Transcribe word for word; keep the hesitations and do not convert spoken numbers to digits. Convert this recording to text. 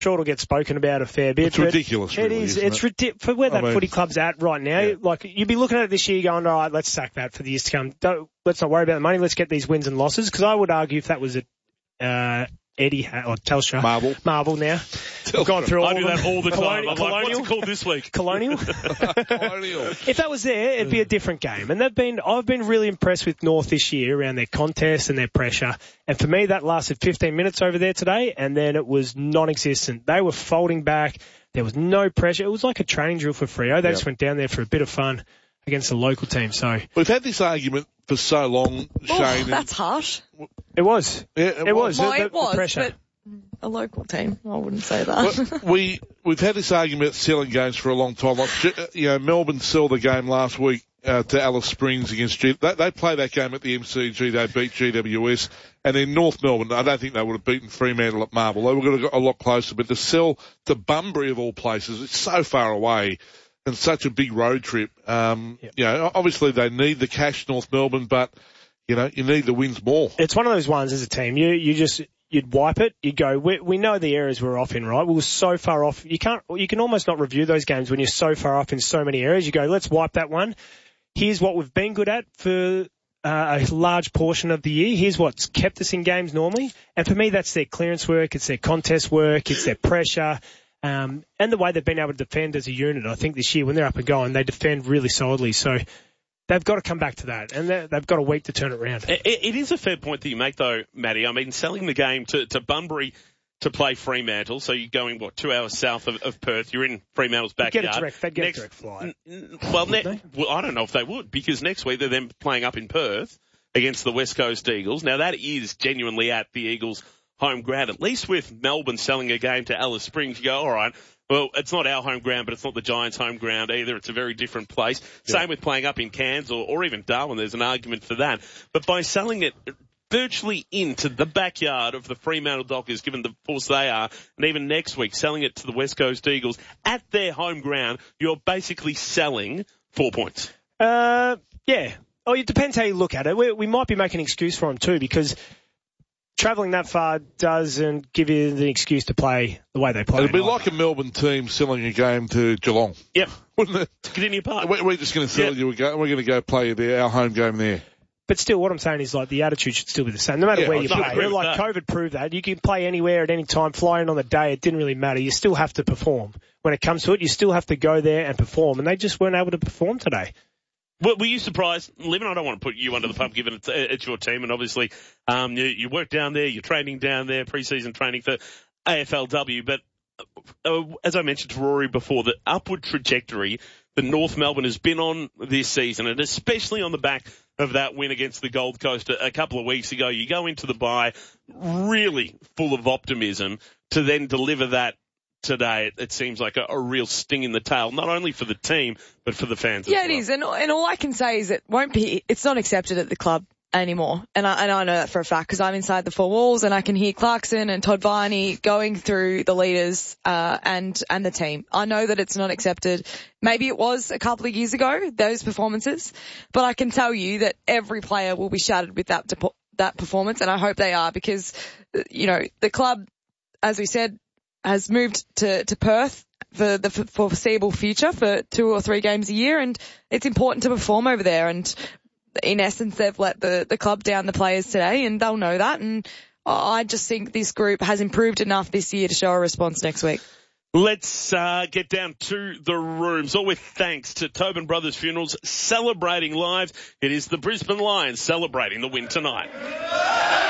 sure it'll get spoken about a fair bit. It's ridiculous, really, It is. isn't It's it? ridiculous for where that I mean, footy club's at right now. Yeah. Like, you'd be looking at it this year going, all right, let's sack that for the years to come. Don't, let's not worry about the money. Let's get these wins and losses. Because I would argue if that was a, uh, Eddie, or Telstra. Marvel. Marvel now. I've gone through all I do of that all the time. Colonial. I'm like, what's it called this week? Colonial. Colonial. If that was there, it'd be a different game. And they've been, I've been really impressed with North this year around their contest and their pressure. And for me, that lasted fifteen minutes over there today, and then it was non-existent. They were folding back. There was no pressure. It was like a training drill for Freo. They Yep. just went down there for a bit of fun against the local team. So We've had this argument for so long, Oh, Shane. and- that's harsh. it was. Yeah, It was. Well, the, the, it was, the pressure. but a local team. I wouldn't say that. Well, we we've had this argument about selling games for a long time. Like, you know, Melbourne sold the game last week uh, to Alice Springs against G. They, they play that game at the M C G. They beat G W S, and then North Melbourne. I don't think they would have beaten Fremantle at Marvel. They would have got a lot closer. But to sell to Bunbury of all places, it's so far away and such a big road trip. Um, Yep. You know, obviously they need the cash, North Melbourne, but you know, you need the wins more. It's one of those ones as a team. You you just you'd wipe it. You go. We, we know the areas we're off in, right? We were so far off. You can't. You can almost not review those games when you're so far off in so many areas. You go. Let's wipe that one. Here's what we've been good at for uh, a large portion of the year. Here's what's kept us in games normally. And for me, that's their clearance work. It's their contest work. It's their pressure. Um, and the way they've been able to defend as a unit. I think this year when they're up and going, they defend really solidly. So they've got to come back to that, and they've got a week to turn it around. It, it is a fair point that you make, though, Matty. I mean, selling the game to, to Bunbury to play Fremantle, so you're going, what, two hours south of, of Perth. You're in Fremantle's backyard. Get a direct, they'd get next, a direct flight. N- well, ne- well, I don't know if they would, because next week they're then playing up in Perth against the West Coast Eagles. Now, that is genuinely at the Eagles' home ground. At least with Melbourne selling a game to Alice Springs, you go, all right, well, it's not our home ground, but it's not the Giants' home ground either. It's a very different place. Yeah. Same with playing up in Cairns or, or even Darwin. There's an argument for that. But by selling it virtually into the backyard of the Fremantle Dockers, given the force they are, and even next week selling it to the West Coast Eagles at their home ground, you're basically selling four points. Uh, yeah. Oh, it depends how you look at it. We, we might be making an excuse for them too, because travelling that far doesn't give you the excuse to play the way they play. It'd be like a Melbourne team selling a game to Geelong. Yep. Wouldn't it? Continue Park. We're, we're just going to sell Yep. you a game. We're going to go play there, our home game there. But still, what I'm saying is, like, the attitude should still be the same, no matter Yeah, where I you don't play. agree with Like, that. COVID proved that. You can play anywhere at any time, fly in on the day. It didn't really matter. You still have to perform. When it comes to it, you still have to go there and perform. And they just weren't able to perform today. Well, were you surprised, Livin? I don't want to put you under the pump, given it's, it's your team, and obviously um, you, you work down there, you're training down there, pre-season training for A F L W. But uh, as I mentioned to Rory before, the upward trajectory that North Melbourne has been on this season, and especially on the back of that win against the Gold Coast a, a couple of weeks ago, you go into the bye really full of optimism to then deliver that today. It, it seems like a, a real sting in the tail, not only for the team, but for the fans Yeah, as well. it is. And, and all I can say is it won't be, it's not accepted at the club anymore. And I, and I know that for a fact because I'm inside the four walls and I can hear Clarkson and Todd Viney going through the leaders, uh, and, and the team. I know that it's not accepted. Maybe it was a couple of years ago, those performances, but I can tell you that every player will be shattered with that, depo- that performance. And I hope they are because, you know, the club, as we said, has moved to, to Perth for the foreseeable future for two or three games a year, and it's important to perform over there. And in essence, they've let the, the club down, the players today, and they'll know that. And I just think this group has improved enough this year to show a response next week. Let's uh, get down to the rooms, all with thanks to Tobin Brothers Funerals, celebrating lives. It is the Brisbane Lions celebrating the win tonight.